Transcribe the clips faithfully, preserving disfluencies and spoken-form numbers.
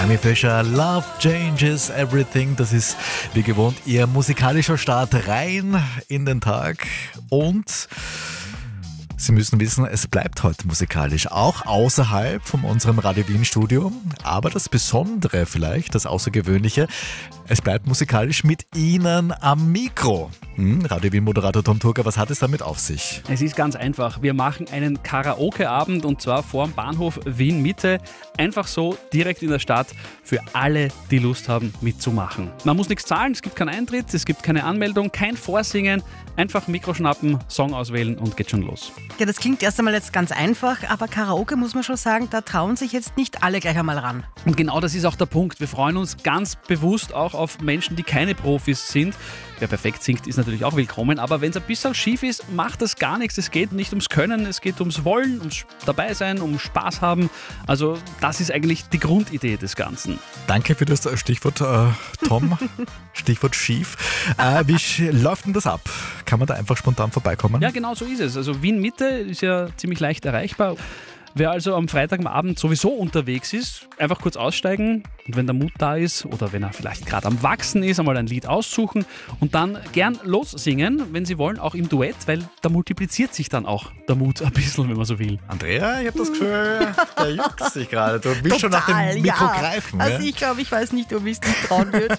Amy Fischer, Love Changes Everything. Das ist wie gewohnt ihr musikalischer Start rein in den Tag. Und Sie müssen wissen, es bleibt heute musikalisch, auch außerhalb von unserem Radio Wien Studio. Aber das Besondere vielleicht, das Außergewöhnliche, es bleibt musikalisch mit Ihnen am Mikro. Hm, Radio Wien Moderator Tom Turger, was hat es damit auf sich? Es ist ganz einfach. Wir machen einen Karaoke-Abend und zwar vor dem Bahnhof Wien Mitte. Einfach so direkt in der Stadt für alle, die Lust haben mitzumachen. Man muss nichts zahlen, es gibt keinen Eintritt, es gibt keine Anmeldung, kein Vorsingen. Einfach Mikro schnappen, Song auswählen und geht schon los. Ja, das klingt erst einmal jetzt ganz einfach, aber Karaoke muss man schon sagen, da trauen sich jetzt nicht alle gleich einmal ran. Und genau das ist auch der Punkt. Wir freuen uns ganz bewusst auch auf Menschen, die keine Profis sind. Wer perfekt singt, ist natürlich auch willkommen, aber wenn es ein bisschen schief ist, macht das gar nichts. Es geht nicht ums Können, es geht ums Wollen, ums dabei sein, um Spaß haben. Also das ist eigentlich die Grundidee des Ganzen. Danke für das Stichwort, äh, Tom. Stichwort schief. Äh, wie sch- läuft denn das ab? Kann man da einfach spontan vorbeikommen? Ja, genau so ist es. Also Wien Mitte ist ja ziemlich leicht erreichbar. Wer also am Freitagabend sowieso unterwegs ist, einfach kurz aussteigen und wenn der Mut da ist oder wenn er vielleicht gerade am Wachsen ist, einmal ein Lied aussuchen und dann gern lossingen, wenn Sie wollen, auch im Duett, weil da multipliziert sich dann auch der Mut ein bisschen, wenn man so will. Andrea, ich habe das Gefühl, der juckt sich gerade. Du willst schon nach dem Mikro ja. greifen. Also ja? ich glaube, ich weiß nicht, ob ich es nicht trauen würde.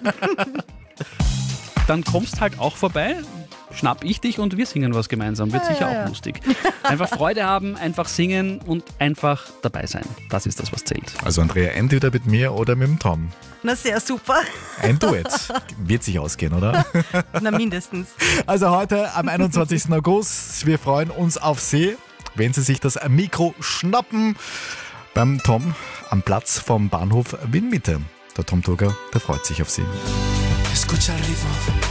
Dann kommst halt auch vorbei, schnapp ich dich und wir singen was gemeinsam. Wird Ja, sicher ja, auch ja. lustig. Einfach Freude haben, einfach singen und einfach dabei sein. Das ist das, was zählt. Also Andrea, entweder mit mir oder mit dem Tom. Na, sehr super. Ein Duett. Wird sich ausgehen, oder? Na, mindestens. Also heute am einundzwanzigsten August. Wir freuen uns auf Sie, wenn Sie sich das Mikro schnappen. Beim Tom am Platz vom Bahnhof Wien Mitte. Der Tom Turger, der freut sich auf Sie. Escucha el ritmo.